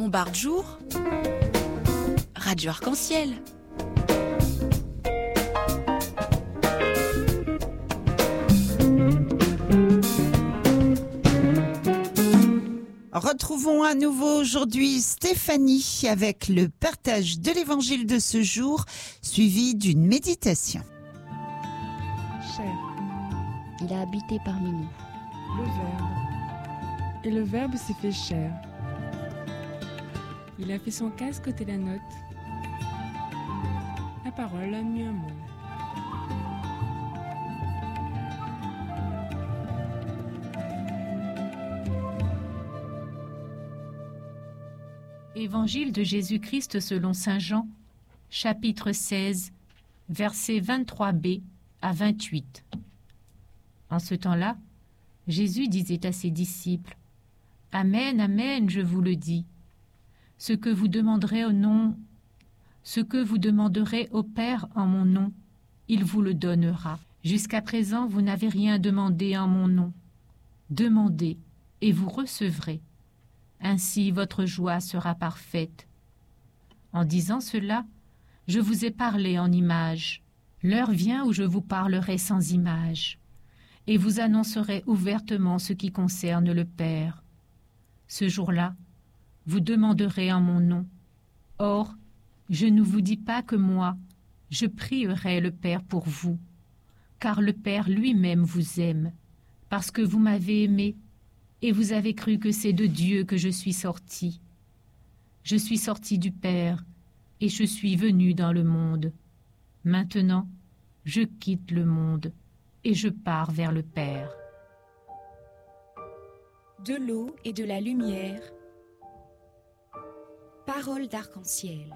Montbard Jour, Radio Arc-en-Ciel. Retrouvons à nouveau aujourd'hui Stéphanie avec le partage de l'évangile de ce jour, suivi d'une méditation. Chair. Il a habité parmi nous. Le Verbe. Et le Verbe s'est fait chair. Il a fait son casque côté la note. La parole a mis un mot. Évangile de Jésus-Christ selon saint Jean, chapitre 16, versets 23b à 28. En ce temps-là, Jésus disait à ses disciples : « Amen, amen, je vous le dis. Ce que vous demanderez au Père en mon nom, il vous le donnera. Jusqu'à présent, vous n'avez rien demandé en mon nom. Demandez, et vous recevrez. Ainsi votre joie sera parfaite. » En disant cela, je vous ai parlé en images. L'heure vient où je vous parlerai sans image, et vous annoncerai ouvertement ce qui concerne le Père. Ce jour-là, vous demanderez en mon nom. Or, je ne vous dis pas que moi, je prierai le Père pour vous, car le Père lui-même vous aime, parce que vous m'avez aimé, et vous avez cru que c'est de Dieu que je suis sorti. Je suis sorti du Père, et je suis venu dans le monde. Maintenant, je quitte le monde, et je pars vers le Père. De l'eau et de la lumière. Parole d'arc-en-ciel.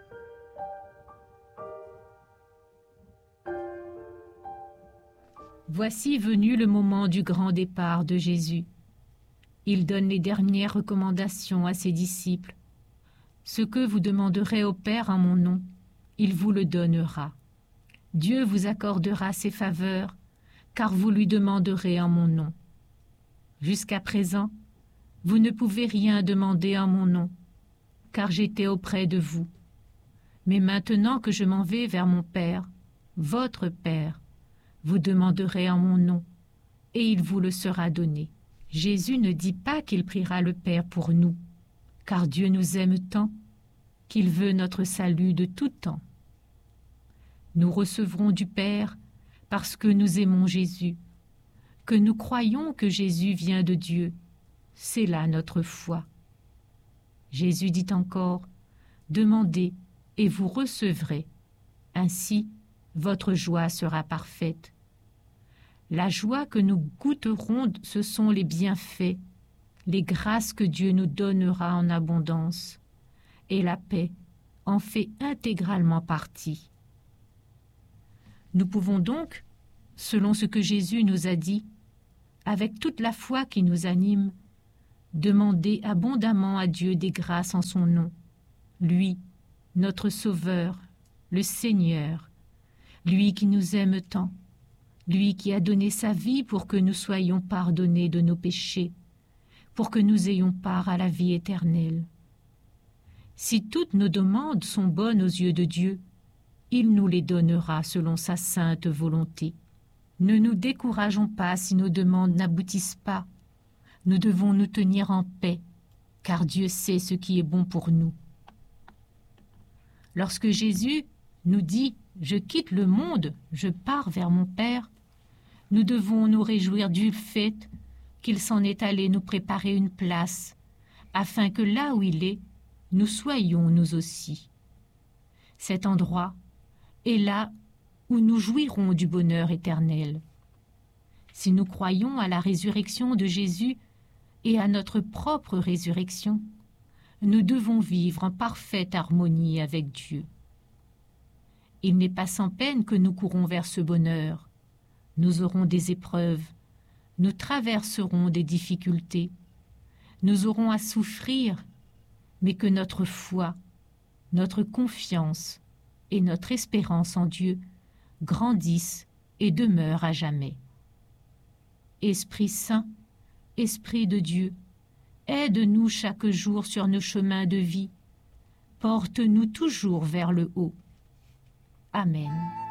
Voici venu le moment du grand départ de Jésus. Il donne les dernières recommandations à ses disciples. Ce que vous demanderez au Père en mon nom, il vous le donnera. Dieu vous accordera ses faveurs, car vous lui demanderez en mon nom. Jusqu'à présent, vous ne pouvez rien demander en mon nom, car j'étais auprès de vous. Mais maintenant que je m'en vais vers mon Père, votre Père, vous demanderez en mon nom, et il vous le sera donné. Jésus ne dit pas qu'il priera le Père pour nous, car Dieu nous aime tant qu'il veut notre salut de tout temps. Nous recevrons du Père parce que nous aimons Jésus, que nous croyons que Jésus vient de Dieu. C'est là notre foi. Jésus dit encore : « Demandez et vous recevrez. Ainsi, votre joie sera parfaite. » La joie que nous goûterons, ce sont les bienfaits, les grâces que Dieu nous donnera en abondance. Et la paix en fait intégralement partie. Nous pouvons donc, selon ce que Jésus nous a dit, avec toute la foi qui nous anime, demander abondamment à Dieu des grâces en son nom, lui, notre Sauveur, le Seigneur, lui qui nous aime tant, lui qui a donné sa vie pour que nous soyons pardonnés de nos péchés, pour que nous ayons part à la vie éternelle. Si toutes nos demandes sont bonnes aux yeux de Dieu, il nous les donnera selon sa sainte volonté. Ne nous décourageons pas si nos demandes n'aboutissent pas. Nous devons nous tenir en paix, car Dieu sait ce qui est bon pour nous. Lorsque Jésus nous dit « Je quitte le monde, je pars vers mon Père », nous devons nous réjouir du fait qu'il s'en est allé nous préparer une place, afin que là où il est, nous soyons nous aussi. Cet endroit est là où nous jouirons du bonheur éternel. Si nous croyons à la résurrection de Jésus et à notre propre résurrection, nous devons vivre en parfaite harmonie avec Dieu. Il n'est pas sans peine que nous courons vers ce bonheur. Nous aurons des épreuves, nous traverserons des difficultés, nous aurons à souffrir, mais que notre foi, notre confiance et notre espérance en Dieu grandissent et demeurent à jamais. Esprit Saint, Esprit de Dieu, Aide-nous chaque jour sur nos chemins de vie. Porte-nous toujours vers le haut. Amen.